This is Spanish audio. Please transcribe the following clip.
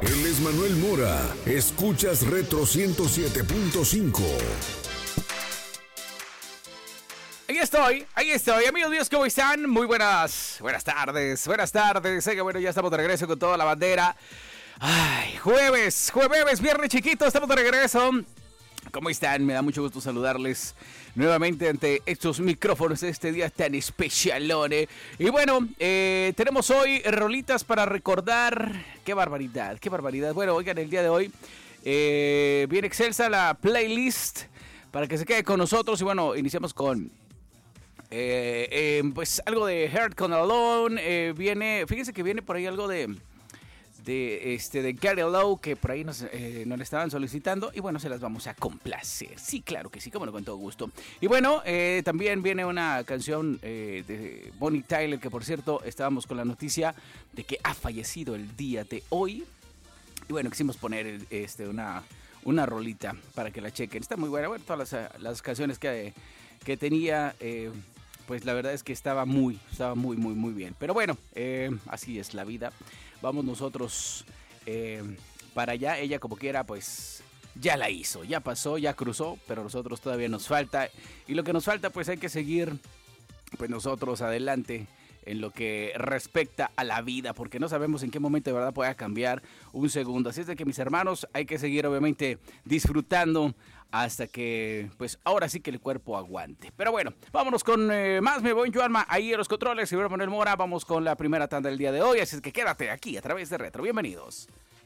Él es Manuel Mora. Escuchas Retro 107.5. Ahí estoy, amigos míos, ¿cómo están? Muy buenas tardes. Sé que bueno, ya estamos de regreso con toda la bandera. Ay, jueves, viernes chiquito, estamos de regreso. ¿Cómo están? Me da mucho gusto saludarles nuevamente ante estos micrófonos este día tan especialone. Y bueno, tenemos hoy rolitas para recordar. ¡Qué barbaridad! Bueno, oigan, el día de hoy viene excelsa la playlist para que se quede con nosotros. Y bueno, iniciamos con pues algo de Heart con Alone. Fíjense que viene por ahí algo de Gary Lowe, que por ahí nos le estaban solicitando, y bueno, se las vamos a complacer. Sí, claro que sí, como no, con todo gusto. Y bueno, también viene una canción de Bonnie Tyler, que por cierto, estábamos con la noticia de que ha fallecido el día de hoy. Y bueno, quisimos poner una rolita para que la chequen. Está muy buena. Bueno, todas las canciones que tenía, pues la verdad es que estaba muy bien. Pero bueno, así es la vida. Vamos nosotros para allá. Ella como quiera, pues ya la hizo, ya pasó, ya cruzó, pero nosotros todavía nos falta. Y lo que nos falta, pues hay que seguir, pues nosotros adelante en lo que respecta a la vida, porque no sabemos en qué momento de verdad pueda cambiar un segundo. Así es de que, mis hermanos, hay que seguir obviamente disfrutando hasta que, pues ahora sí que el cuerpo aguante. Pero bueno, vámonos con más. Me voy yo, Alma, ahí en los controles. Y voy a poner Mora. Vamos con la primera tanda del día de hoy. Así es que quédate aquí a través de Retro. Bienvenidos.